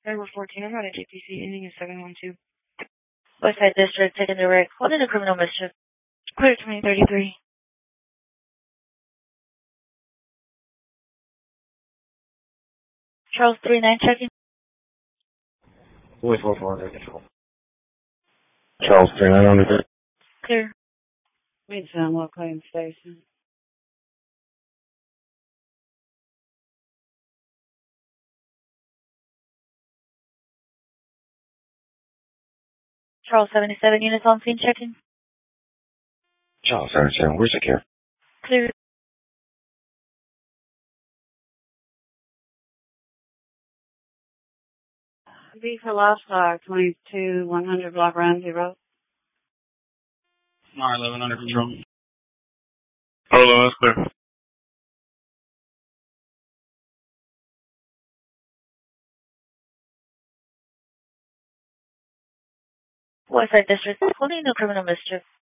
Number 14, I'm at a GPC ending in 712. Westside District, taken direct. Holding a criminal mischief. Clear 2033. Charles 39 checking. Boy 44 under control. Charles 39 under control. Clear. Midtown Walk Claim Station. Charles 77 units on scene checking. Charles 77, we're secure. Clear. B for Livestock, 22-100 block Ramsey Road. R11 under control. R11, that's clear. Westside District, holding no criminal mischief.